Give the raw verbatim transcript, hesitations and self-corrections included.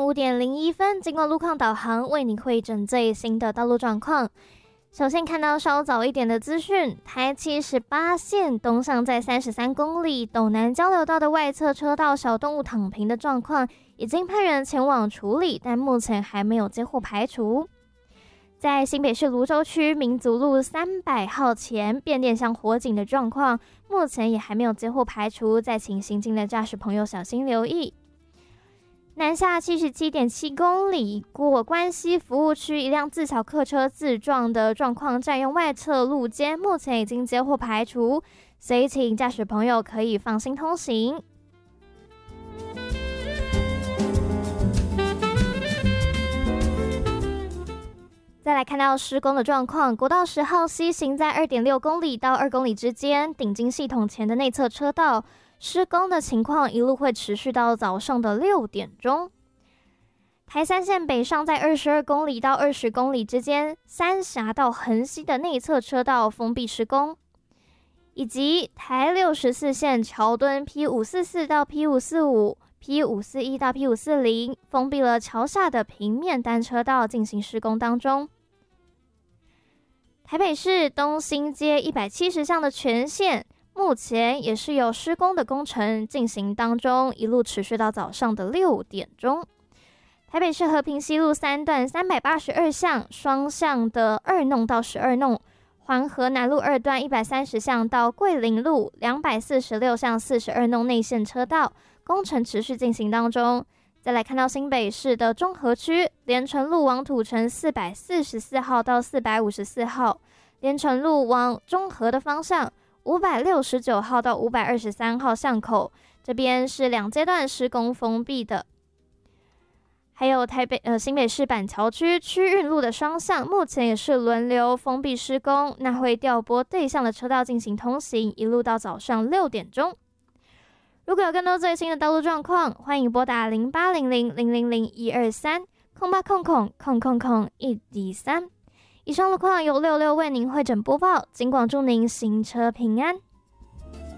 五点零一分，经过路况导航为你汇整最新的道路状况。首先看到稍早一点的资讯，台七十八线东向在三十三公里斗南交流道的外侧车道小动物躺平的状况，已经派人前往处理，但目前还没有接获排除。在新北市芦洲区民族路三百号前变电箱火警的状况，目前也还没有接获排除，再请行经的驾驶朋友小心留意。南下 七十七点七公里，过关西服务区一辆自小客车自撞的状况占用外侧路肩，目前已经接获排除，所以请驾驶朋友可以放心通行。再来看到施工的状况，国道十号西行在 二点六公里到二公里之间，顶金系统前的内侧车道施工的情况一路会持续到早上的六点钟。台三线北上在二十二公里到二十公里之间，三峡到横溪的内侧车道封闭施工，以及台六十四线桥墩 P 五四四 到 P 五四五、P 五四一 到 P 五四零 封闭了桥下的平面单车道进行施工当中。台北市东兴街一百七十巷的全线目前也是有施工的工程进行当中，一路持续到早上的六点钟。台北市和平西路三段三百八十二巷双向的二弄到十二弄，环河南路二段一百三十巷到桂林路两百四十六巷四十二弄内线车道工程持续进行当中。再来看到新北市的中和区连城路往土城四百四十四号到四百五十四号，连城路往中和的方向五百六十九号到五百二十三号巷口，这边是两阶段施工封闭的。还有台北呃新北市板桥区区运路的双向，目前也是轮流封闭施工，那会调拨对向的车道进行通行，一路到早上六点钟。如果有更多最新的道路状况，欢迎拨打零八零零零零零一二三空八空空空空空一二三。以上路况由六六为您汇整播报，尽管祝您行车平安。